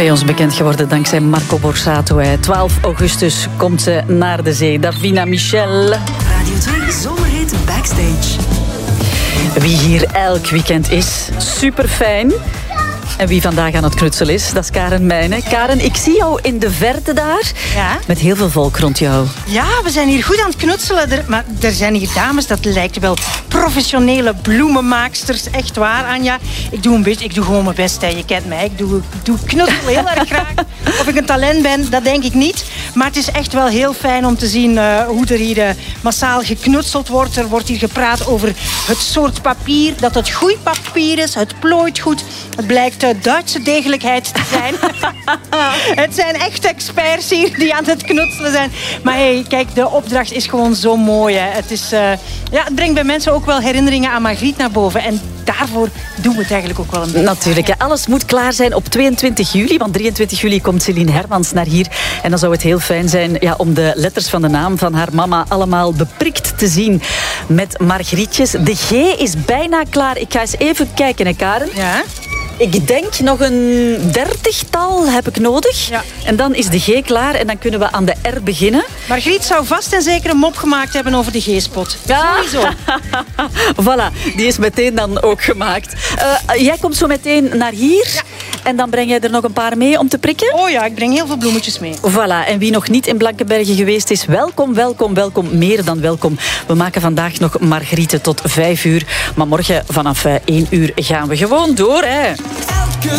Bij ons bekend geworden dankzij Marco Borsato. 12 augustus komt ze naar de zee. Davina Michel. Radio 2 Zomerhit Backstage. Wie hier elk weekend is, super fijn. En wie vandaag aan het knutselen is, dat is Karen Meijnen. Karen, ik zie jou in de verte daar. Ja? Met heel veel volk rond jou. Ja, we zijn hier goed aan het knutselen. Maar er zijn hier dames, dat lijkt wel professionele bloemenmaaksters. Echt waar, Anja. Ik doe gewoon mijn best. Hè. Je kent mij. Ik doe knutselen heel erg graag. Of ik een talent ben, dat denk ik niet. Maar het is echt wel heel fijn om te zien hoe er hier massaal geknutseld wordt. Er wordt hier gepraat over het soort papier. Dat het goed papier is. Het plooit goed. Het blijkt Duitse degelijkheid te zijn. Het zijn echt experts hier die aan het knutselen zijn. Maar hey, kijk, de opdracht is gewoon zo mooi. Hè. Het brengt bij mensen ook wel herinneringen aan Margriet naar boven. En daarvoor doen we het eigenlijk ook wel een beetje. Natuurlijk, hè. Alles moet klaar zijn op 22 juli. Want 23 juli komt Celine Hermans naar hier. En dan zou het heel fijn zijn om de letters van de naam van haar mama allemaal beprikt te zien met Margrietjes. De G is bijna klaar. Ik ga eens even kijken, hè, Karen. Ja? Ik denk nog een 30-tal heb ik nodig. Ja. En dan is de G klaar en dan kunnen we aan de R beginnen. Margriet zou vast en zeker een mop gemaakt hebben over de G-spot. Ja. Sowieso. Voilà, die is meteen dan ook gemaakt. Jij komt zo meteen naar hier. Ja. En dan breng jij er nog een paar mee om te prikken? Oh ja, ik breng heel veel bloemetjes mee. Voilà, en wie nog niet in Blankenberge geweest is, welkom, welkom, welkom, meer dan welkom. We maken vandaag nog Margrieten tot 5 uur. Maar morgen vanaf 1 uur gaan we gewoon door, hè.